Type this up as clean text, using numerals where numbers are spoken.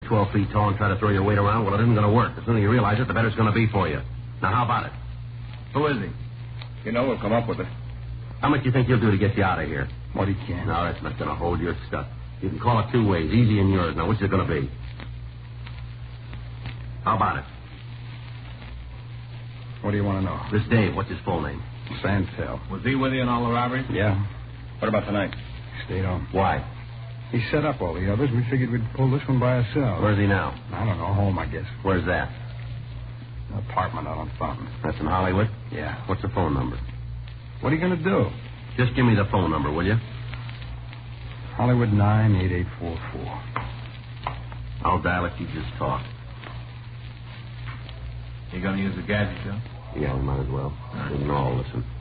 12 feet tall and try to throw your weight around, well, it isn't going to work. The sooner you realize it, the better it's going to be for you. Now, how about it? Who is he? You know we'll come up with it. How much do you think he'll do to get you out of here? What he can. No, that's not going to hold your stuff. You can call it two ways, easy and yours. Now, which is it going to be? How about it? What do you want to know? This Dave, what's his full name? Santel. Was he with you in all the robberies? Yeah. What about tonight? Stayed on. Why? He set up all the others. We figured we'd pull this one by ourselves. Where's he now? I don't know. Home, I guess. Where's that? An apartment out on Fountain. That's in Hollywood? Yeah. What's the phone number? What are you going to do? Just give me the phone number, will you? Hollywood 98844. I'll dial it. You just talk. You going to use the gadget, Joe? Yeah, we might as well. We can all listen.